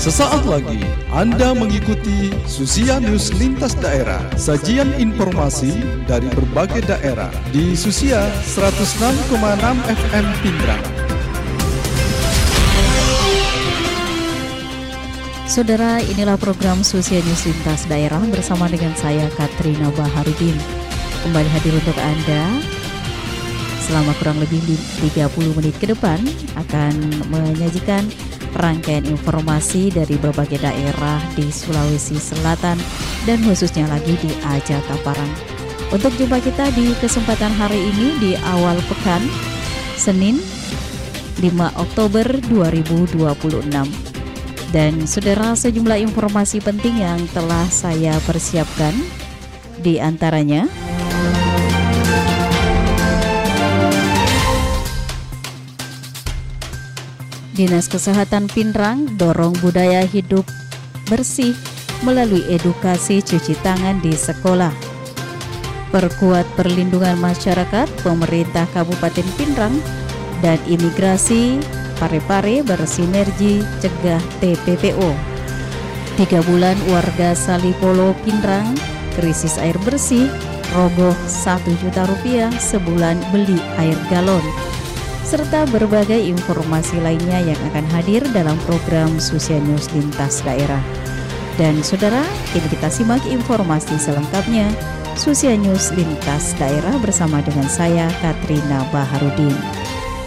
Sesaat lagi Anda mengikuti Susia News Lintas Daerah, sajian informasi dari berbagai daerah di Susia 106,6 FM Pindrang. Saudara, inilah program Susia News Lintas Daerah bersama dengan saya Katrina Baharudin. Kembali hadir untuk Anda selama kurang lebih 30 menit ke depan akan menyajikan rangkaian informasi dari berbagai daerah di Sulawesi Selatan dan khususnya lagi di Aja Taparang. Untuk jumpa kita di kesempatan hari ini di awal pekan Senin 5 Oktober 2026. Dan saudara, sejumlah informasi penting yang telah saya persiapkan, di antaranya Dinas Kesehatan Pindrang dorong budaya hidup bersih melalui edukasi cuci tangan di sekolah. Perkuat perlindungan masyarakat, pemerintah Kabupaten Pindrang dan imigrasi Parepare bersinergi cegah TPPO. 3 bulan warga Salipolo Pindrang krisis air bersih, rogoh Rp1 juta sebulan beli air galon, serta berbagai informasi lainnya yang akan hadir dalam program Susia News Lintas Daerah. Dan saudara, kini kita simak informasi selengkapnya Susia News Lintas Daerah bersama dengan saya Katrina Baharudin.